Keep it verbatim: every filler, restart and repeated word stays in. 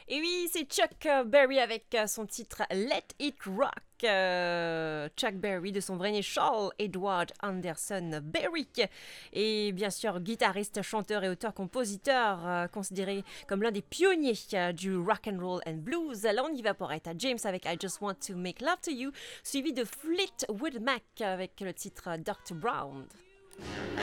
Et oui, c'est Chuck Berry avec euh, son titre Let It Rock. Euh, Chuck Berry, de son vrai nom Charles Edward Anderson Berry, et bien sûr guitariste, chanteur et auteur-compositeur, euh, considéré comme l'un des pionniers euh, du rock and roll and blues. Là, on y va pour Etta James avec I Just Want to Make Love to You, suivi de Fleetwood Mac avec le titre docteur Brown.